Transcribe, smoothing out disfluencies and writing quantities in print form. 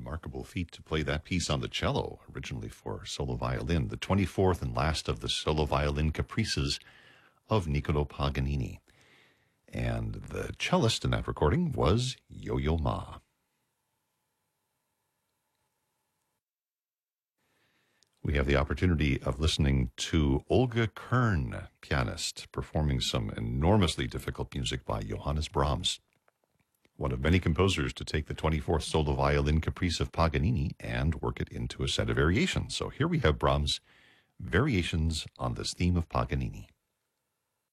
remarkable feat to play that piece on the cello, originally for solo violin, the 24th and last of the solo violin caprices of Niccolò Paganini. And the cellist in that recording was Yo-Yo Ma. We have the opportunity of listening to Olga Kern, pianist, performing some enormously difficult music by Johannes Brahms, one of many composers to take the 24th solo violin caprice of Paganini and work it into a set of variations. So here we have Brahms' variations on this theme of Paganini.